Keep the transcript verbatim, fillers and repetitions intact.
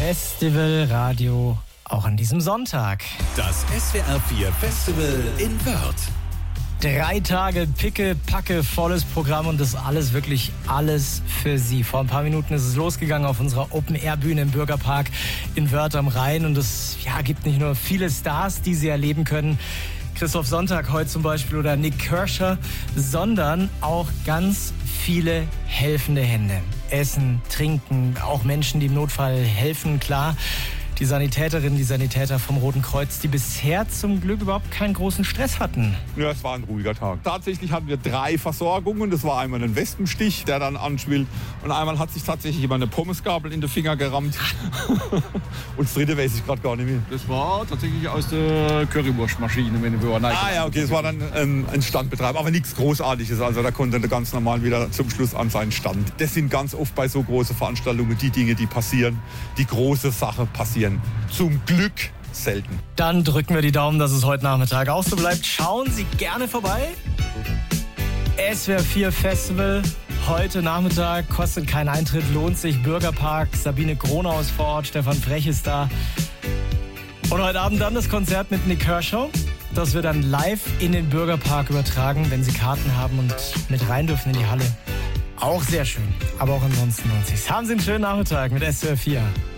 Festivalradio auch an diesem Sonntag. Das S W R vier Festival in Wörth. Drei Tage picke, packe, volles Programm und das alles, wirklich alles für Sie. Vor ein paar Minuten ist es losgegangen auf unserer Open-Air-Bühne im Bürgerpark in Wörth am Rhein. Und es ja, gibt nicht nur viele Stars, die Sie erleben können, Christoph Sonntag heute zum Beispiel oder Nik Kershaw, sondern auch ganz viele helfende Hände. Essen, trinken, auch Menschen, die im Notfall helfen, klar. Die Sanitäterinnen, die Sanitäter vom Roten Kreuz, die bisher zum Glück überhaupt keinen großen Stress hatten. Ja, es war ein ruhiger Tag. Tatsächlich hatten wir drei Versorgungen. Das war einmal ein Wespenstich, der dann anschwillt. Und einmal hat sich tatsächlich jemand eine Pommesgabel in den Finger gerammt. Und das dritte weiß ich gerade gar nicht mehr. Das war tatsächlich aus der Currywurstmaschine, wenn wir waren. Ah ja, okay, es war dann ähm, ein Standbetreiber, aber nichts Großartiges. Also da konnte er ganz normal wieder zum Schluss an seinen Stand. Das sind ganz oft bei so großen Veranstaltungen die Dinge, die passieren, die große Sache passieren. Zum Glück selten. Dann drücken wir die Daumen, dass es heute Nachmittag auch so bleibt. Schauen Sie gerne vorbei. S W R vier Festival. Heute Nachmittag, kostet keinen Eintritt, lohnt sich. Bürgerpark, Sabine Gronau ist vor Ort, Stefan Frech ist da. Und heute Abend dann das Konzert mit Nik Kershaw. Das wird dann live in den Bürgerpark übertragen, wenn Sie Karten haben und mit rein dürfen in die Halle. Auch sehr schön, aber auch ansonsten lohnt sich's. Haben Sie einen schönen Nachmittag mit S W R vier.